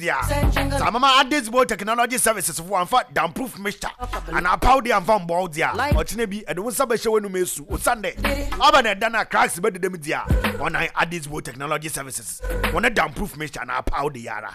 dia sa mama Adesbo Technology Services for anfa damproof mixture and a powder and van ball dia o chine bi e de won sabe hwe wenu mesu o Sunday aba na dana cracks be de dem dia on Adesbo Technology Services one damproof mixture and a powder yara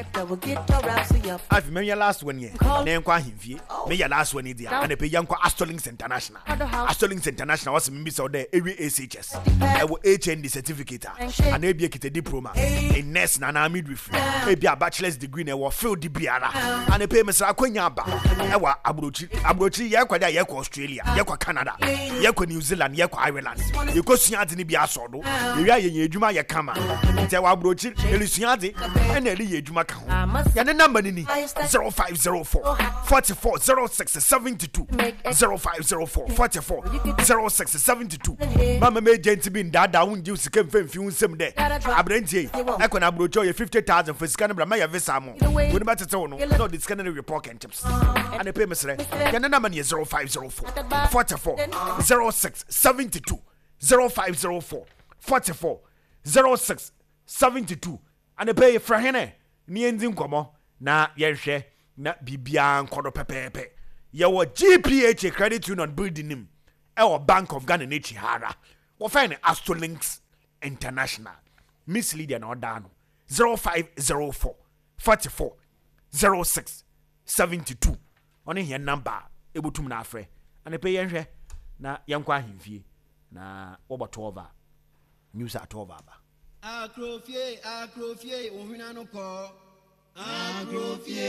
I've me last one year na enko ahemfie me ya last one dia and pe yanko Astolinks International was me so there every ACHS I will HND certificate and e be ekite diploma in nurse na midwifery e be a bachelor's degree na wo field biara and e pay me sra kwanya ba e wa abrochi ye kwada ye ko Australia ye ko Canada ye ko New Zealand ye ko Ireland ye ko suade ni bi asodo ye wi aye edwuma ye kama nte wa abrochi elisuade e na eli ye edwuma ka ho ya ne number ni 0504 440672 0504 440672 mama me agent bi ndada wunji sika mfemfi unsem de abrantie e ko na abrochi ye 50,000 for sika na ma ya visa mo we ba tete wo no no the scanner report and chips and pay me sre ya na number 0504 44 0672 0504 44 0672 and pay fra hene ni enzi nkomo na yehwe na bibia nkodo pepepe ye wo GPH credit union building nim e wo Bank of Ghana na Chihara wo find Astolinks International Miss Lydia na odano 0504 44 0672 on here number ebutum na afre and pay yenhwe na yankwa ahemfie na obotover news atover ba Akrofie ohina no ko Akrofie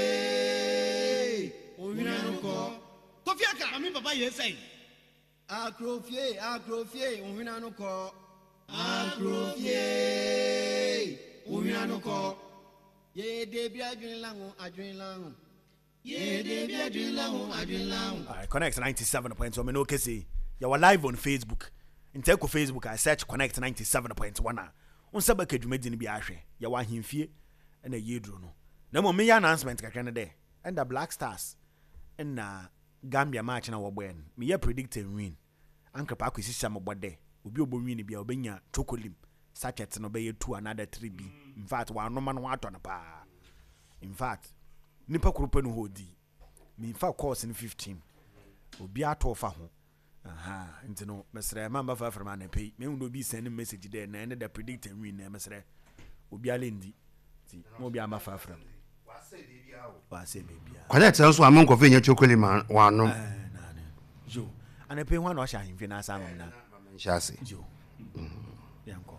ohina no ko Kofiaka ami baba ye say Akrofie ohina no ko Akrofie ohina no ko ye de bi adwin lango ye de bi adwin lango Alright, Connect 97.1 me no kese you are live on Facebook inteko Facebook I search Connect 97.1 unsa ba kadwumadi ni bi ahwe ya wa ahemfie na yedru no na mo me announcement kakra ne de and the Black Stars na Gambia match na wo boen me ya predict win anka pa akwisi sam bode obi obo win bia obenya chokolim sachet no be 2 another 3b in fact wa no man wa na pa in fact nipa kurupa no hodi me in fact course in 15 obi atofa ho aha ntino mesre mamba fa from na pay me ndo bi send message there na the predict win na mesre obi alendi ti mo bi amba fa from wa say baby Connect so amon ko fe nya chokolim wa no jo and pay one washa himfi na asam na nshase jo yanko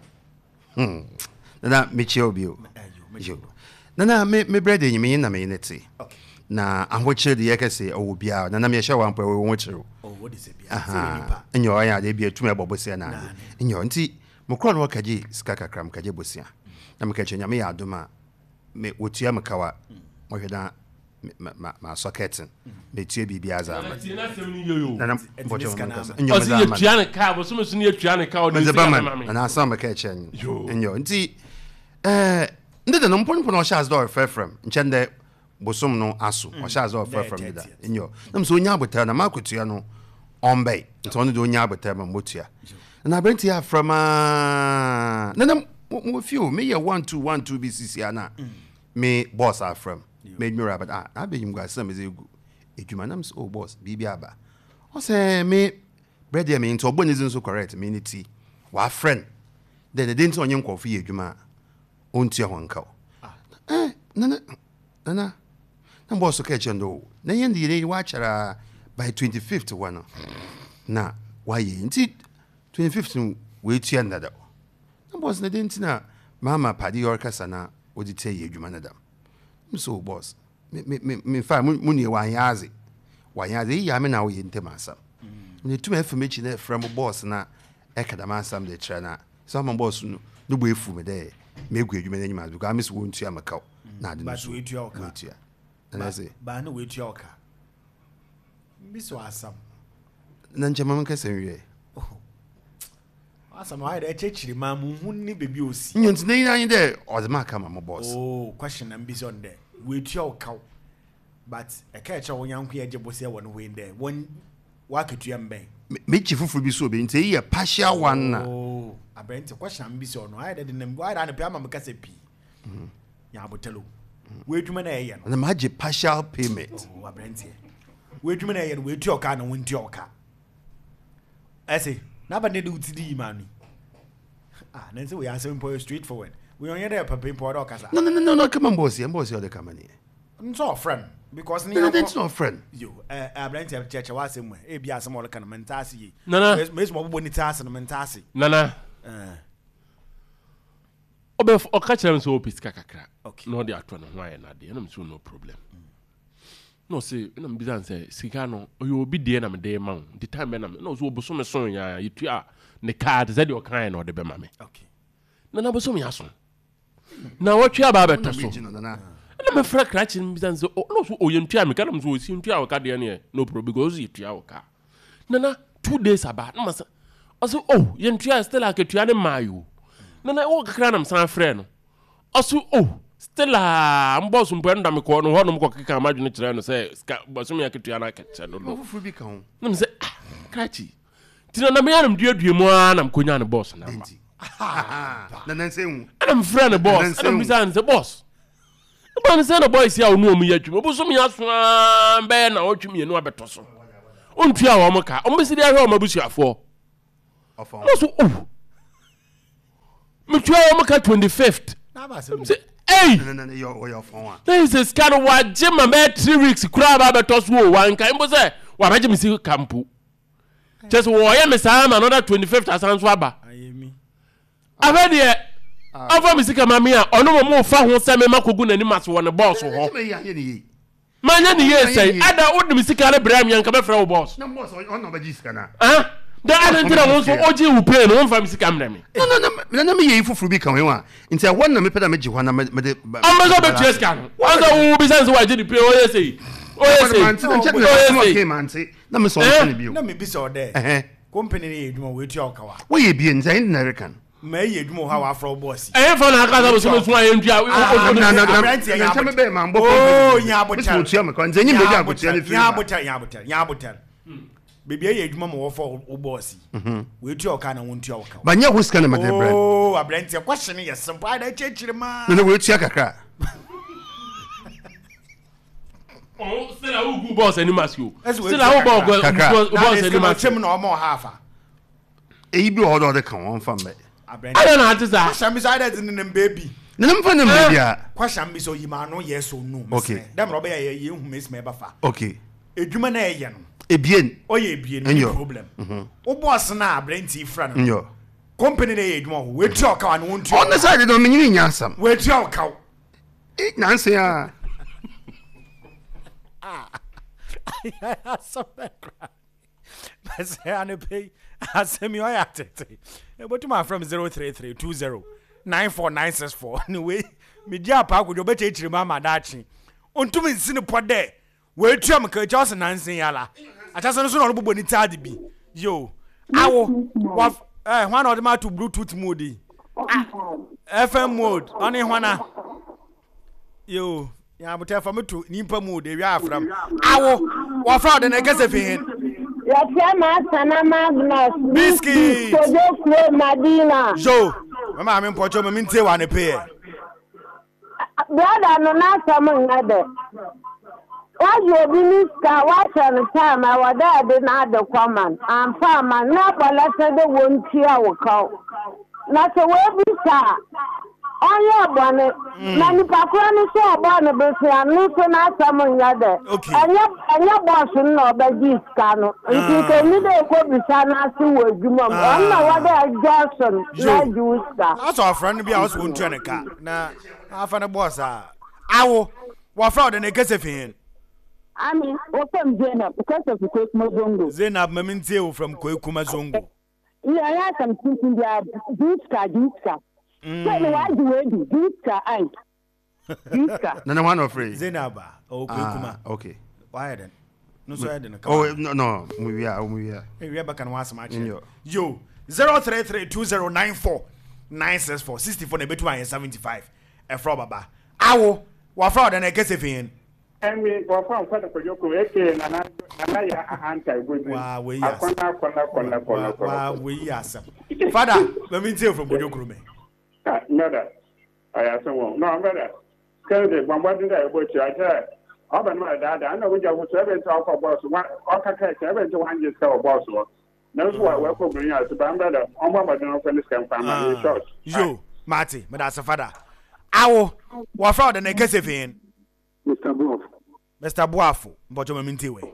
na me che obi o jo na me brother nyi me na me neti na ahoche de yekese o bia na me hye wan pa wo chiro what is it bia enyo ya de bia tuma bobosia na enyo nti mokro no kaje sika kakram kaje bosia na me kache nya me ya adoma me wotua mekawa mo hweda ma socketing me tie bibia za na bocho enyo me da tuane ka bo so me so ne tuane ka o de na asam ka kache enyo nti ndede no mpon no shas do frefrem nchende bosom no aso o shas do frefrem da enyo na so nya abota na makotua no ombe nti ono de onya abota ma motua na brenti ya from na mo feel me ya 1212 BCC ana me boss are from made me rabbit I be him guys some is edwuma nam so boss bibia aba o say me bread me into ogbonizin so correct me ni ti wa friend then they didn't onye nkofu edwuma onti ho nka na boss ka chendo na yende ile wa chara by 25th one na why nti 25th we tia ndada na boss na didn't na mama padi yorkasa na odi tie edwuma na dam so boss me fa muni wanyaze ya me na wo yente masam ne tuma efumechi na from boss na ekadama asam de trana so am boss no bo efu me de me gu edwuma na nyima because amis wo ntua makaw na ade no so we tua oka na say ba na we tua oka biso asam na nchema manka senwie asam wa de chechiri ma mu hunni bebi osi nyonti na yin anyi de odema kama mo boss question am biso on there we tua oka but e ka eche won yanku ye boss e won we there won wa ketua mben me chifufuru bi so be nti ye partial one na abenti question am biso no I de nem why da na pia ma me kasa pi ya botelo we adwuma na ɛyɛ no na maji partial payment wa brandie we adwuma na ɛyɛ no we tu ɔka na won tu ɔka ɛsɛ na ba ne de utidi manu na nse we answer point straightforward we on there papa import ɔkasa no come on boss here the company nso friend because that's not friend yo brandie cheche wa asem e bia asem ɔleka no mentase yi Nana mes mo bo ni tase no mentase Nana Obef okachira nso opisi kakra okay no dey atwa no ho aye na dey na mso no problem no say na mbizan say sika no oyo obi dey na me dey ma the time na me no so oboso me so nya yitu a ne card ze dey okan na ode be ma me okay na boso me aso na watwe aba beto so na me fra krachi mbizan say no so oyentu a me kana mso osi ntu a oka dey na no problem because yitu a oka na 2 days aba na masa also oh yentu a still aketua ne mayo na wo kakra na msan frɛ no aso oh stella mboss mpenda me ko no ho no ko keka madwene kyerɛ no sɛ boso me aketua na akɛkyɛ no no fufu bi ka ho na me sɛ krachi tina na me yanam duadua mu a na mkonya ne boss na na nanse hu ana me frɛ ne boss ana me san sɛ boss ba me sɛ na boys ya onu omu ya twum boso me aso be na otwum ye no abeto so ontua wo mo ka o mbesi dia hwe o mabusuafo ofo no so oh me twa wo mo ka 25th na ba se hey no your phone this is kind of what Jim me 3 weeks kura ba beto so wan kan mbo se wa ba Jim si kampu just wo ya me sa ma another 25th asan so aba ayemi aba de ava me sika mami a ono mo fa ho se me makogu nani maso wo ne boss ho manya ni ye say ada wo me sika le bra mi an ka be fra wo boss na boss on ba jisika na da ada ntira wo so oji wo pay no fa me sika mna me na me ye fufuru bi ka ho wa nti won na me peda me ji ho na me de amazo be ties kan waza wo bi sense wa ji di pay o ye say na me so on bi na me bi so there company ni eduma we tu ɔka wa wo ye bi nti in American ma ye eduma ha wa afro boss fa na aka za so so aye ntua na me be ma mbo oh nya abotar tu am ko nti nyim be ja abotar ni nya abotar baby ye eduma mo wo for o boss we tu ɔka na won tu ɔka ba nya huska na made bread oh abrantie question yes simple I chechire ma na we tu akakra oh still a ugu boss any masio still a boss any masio na omo hafa e bi o do kan won fam be abrantie I don't know atiza question me side in them baby na nam fa na baby a question me so yima no yes or no okay dem robe ye hu me smeba fa okay edwuma na ye no ebien oye ebien no problem o boss na abrantie fra no yo company na ye edwuma we tu ɔka wa no won tu on the side do me nyini nya asam we tu ɔka nanse a But I pay as me I atete. But to my from 033209496 anyway. Me dia pa go be chechire mama dachi. Ontumi nsine pode. We tuam ka just nansen yala. Atase no so no bobo ni tade bi. Yo. Awo. One of them to Bluetooth mode. FM mode. Oni hwana. Yo. Ya buta fa metu nimpa mu de wi afram awo wa fra de na gese fi hin ya chama sana Magnus biscuit Tojo Madina jo mama me mpocho me ntie wa ne pe brother no na samu ngade wa je biniska wa tan tama wa da de na de kwaman am fama na bala se de wonti awo ka na se we bisa onye bone na ni pakura ni so bone be se anu so na samu ngade anya boss no obajiska no nti ke ni de ko bisa na si wo adwuma na wa da Johnson na juiska aso afran bi a so wontu ne ka na afa ne boss a awo wa fra de ne gese fi hin ami o fam Zainab because of Kwekuma Zongo Zainab mamintie o from Kwekuma Zongo ya some thinking dia juiska so no why do we do juiska and juiska no one afraid Zainab o Kwekuma okay why then no so head no oh no we are we are back and once match yo 033209496 64 na betu an 75 e fro baba awo wa fro de na gese fi hin Emi wa fa nfa na kojoko eke na ya ahanta igwedu. Wa we yes. Akona. Wa we yes. Father, let me tell you from Kojoko me. Nada. Aya so won. No, brother. Kennedy, Bombarding, which I said, Open my dad, I know which I was 7 talk about one, or 7 to 1 years ago, boss. That's why we're cooking as a bambada. I'm about to open this campaign. Yo, Marty, but that's a father. Ow, what fraud the Nekesifin? Mr. Boafo, but you're minty way.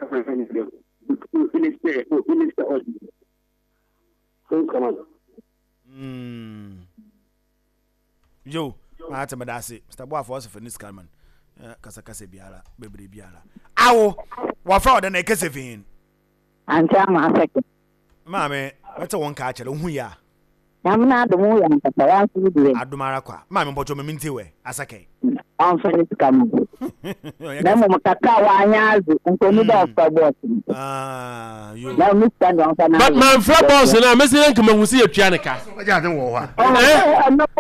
Yo, Martin Madasi, Mr. Boafo was for this Carmen. Casacase Biala, Baby Biala. Ow, what fraud the Nekesifin? And tell my second. Mammy, what's a one catcher? Who ya? I'm not the moon and the Paras would do it. Adumarakwa, Mammy, but you're minty way, Asake. I'm finished coming. Nemo Makakawa, and Tony Boston. You now, Mr. Johnson. But my friend boss and I'm missing come and see a Chanica. I don't know what. I'm not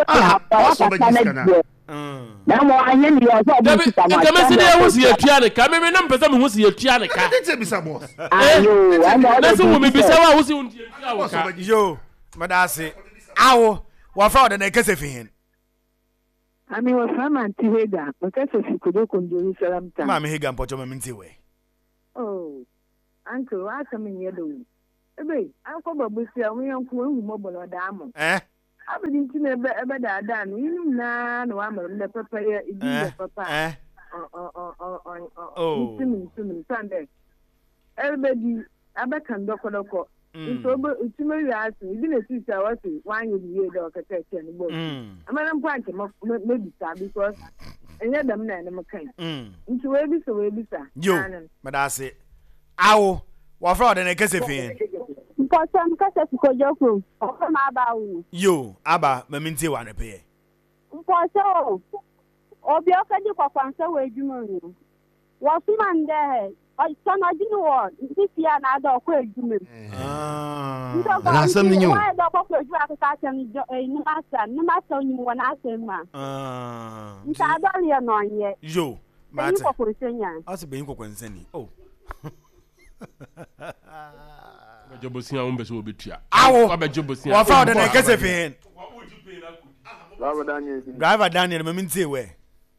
now, I am your I was here, Chanica. Maybe number some who's here, Chanica. Be some more. That's a woman beside who's in yo, Madasi. Ow, what fraud the Nekesifin? I mean, was from Antihega, because if you could open Jerusalem town. Mammy Higan, but you're minty way. Oh, Uncle, I come in here. Hey, Uncle Babusia, we are going mobile or dam. Eh? I didn't ever done. You know, no, I'm a pepper, papa. Oh, Sunday. Everybody, I back and Doctor. It's over. It's very hard. You didn't see our why you hear the catch anymore. I'm not quite maybe because and yet them name kind. Into a bit away, sir. yo, Madasi. Ow, what fraud the Nekesifin? For some cases, because you're from about Yo, Abba, Maminti one a pay. for so. Or be okay for fancy wage you. What's man there? I cannot do what this year and I don't quit you. That's something new. I don't know if you are catching no matter you when I say, man. It's a dolly annoying yet. Yo, Thank Martin. you for saying. Also being consent. Oh. Jobosia won't be so bit. Ow, Jobosia. what fraud the Nekesifin? Driver Driver Daniel, Maminti way.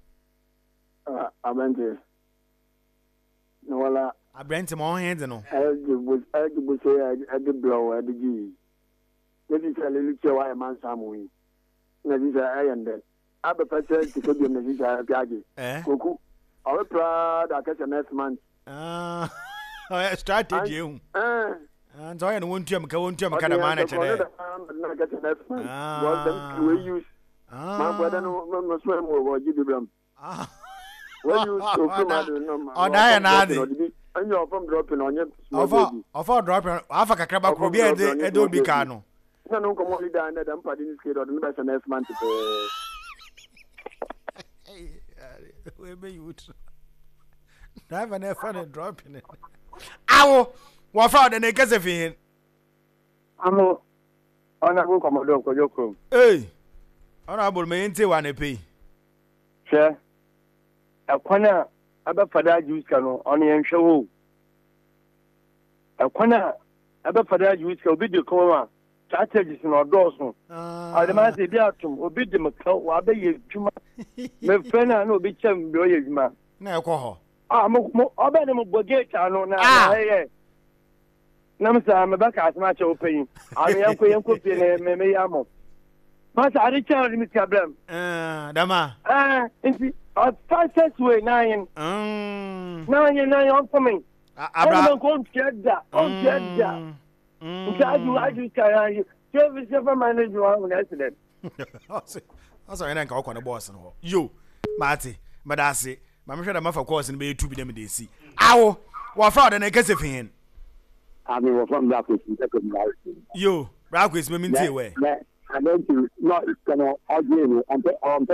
Abente. No, well, I brent him on hands and all. I would say I did blow at the G. That is a little show I am on some way. That is I am there. I have a person to put in the Visa Gagi. Cuckoo. I will proud I catch a next month. I started you. And so I won't jump, kind of manager there. I catch a next month. Was them we use. My brother no swim or give them. When you so come out, Oh, Diana. And you're from dropping on your of all dropping Africa Crab could be a do Bicano. No, come only down there and put in this kid or the best next month. Drive an fun and dropping it. Ow, what fraud the Nekesifin? I'm on a go commodore for your crew. Hey, honorable Mainte one a pay. Sure. A corner about Father Jews canoe on the show. A corner about Father Jews can be the coma. Strategies in our doors. I demand the Biatum or bid them a cow while they use Juma. My friend, I know be chum, man. No, call I'm a better Bogate. I know now. Namsa, I'm back as much open. I am going to be maybe amo. Master, I did tell Mr. Bram. Dama. Fastest way 9. 9 on for me. I'm going to get that. I just carry you. Service ever manage one accident. Also, I can't call the boss. You, Marty, Madasi, Mamma, I'm for course and be 2 be them they see. Ow, what fraud and a Kesifin? I mean, from that, you, Ralph's Maminti way. I don't know, not going to argue and on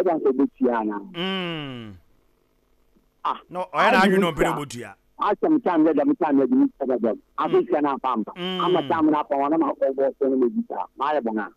no, I know you know pretty good. I sometimes let them time that you said them. I think I'm a pump. I'm a time up on one of my bonga.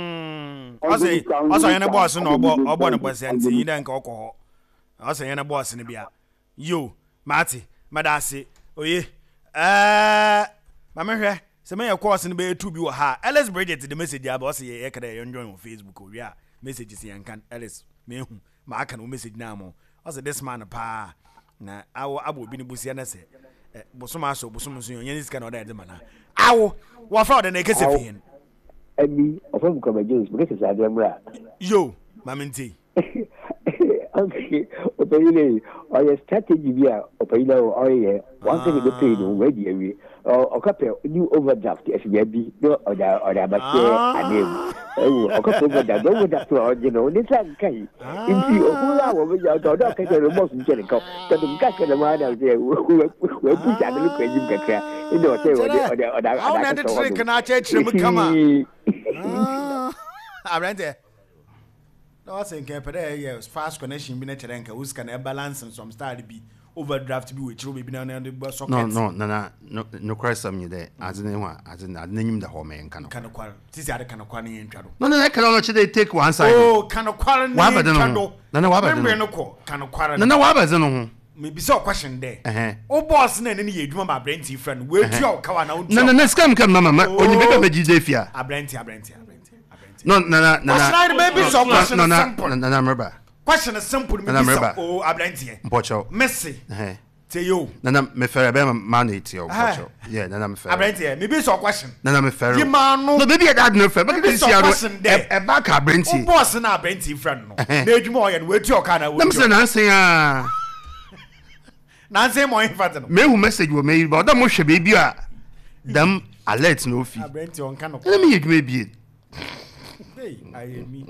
Also, I'm a boss or one of us and you don't alcohol. Also, I'm a boss in the beer. You, Marty, Madasi, oh, yeah. Mamma, some of course in the bay to be ha. Alice Bridget, the message I boss here, enjoy on Facebook or yeah, messages and can Alice, me, ma aka no message na mo also this man pa na awo abo bi ni busia na se bosom aso bosom so yen sika na oda de mana awo wa fra de na kese fien Abi ofam ko ba Jones because sa dem bra yo mamenti okay opeyile o your strategy bia opeyile o ye one thing the pay no we dey we o ka pe new overdraft as ya bi no oda ba ke anem o ka overdraft do overdraft o you know ni san kai inti o kula wo be ya do ka ke remorse ni chen ko ka dum ka ke ma da se we pu ja de ko jim ka kra ndo te oda how na the trick na che trim kama abrante no I think yes fast connection bi na chere nka us can balance some style bi overdraft bi we chiro bi na na the socket no Christ am you there azine wa azine adnenyim da ho me nka no kana kwal tisi ade kana kwal ne ntwa do no kana no chede take one side oh kana kwal ne ntwa do na wa ba de no ko kana kwal na wa ba ze no ho me bi so question there o boss na ne ye adwuma ma brenti friend we tu o kawa na untu na scam kam mama onyi be be jide fia abrenti no maybe so question simple na remember question is simple me bi so abrenti mpocho Messi te yo na me fere be man it yo mpocho yeah na me fere abrenti me bi so question na me fere you man no baby that no fere but this year e back abrenti o boss na abrenti friend no na adwuma o ye no we tu o ka na we na me say na say Nancy mo infant no me hu message wo me but da mo hwe baby a dam alert no fi abrenti on kan no na me yedwuma bi hey I me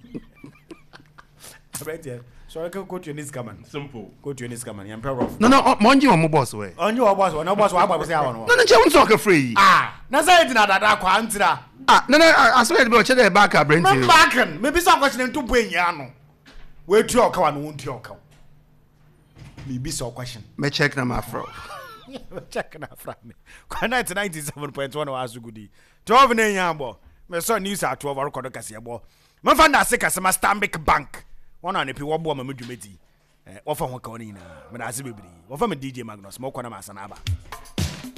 abrenti so I can go to this command Simple. go to this command I'm proud of no monji wo mo boss we on your boss no boss wa boss ya no no je won talk free na say it na dada kwa antira I swear to be o chede back abrenti no back maybe some question to buenya no we tu o kawa no won tu o kawa maybe so question me check na my fro check na fra me kwa 97.1 wa azugudi 12 na nya bo me so news at 12 record kase bo me fa na se kase ma Stanbic Bank wona na pi wo bo ma medwumedi wo fa ho ka woni na me na ase bebri wo fa me DJ Magnus mo kwana ma sana ba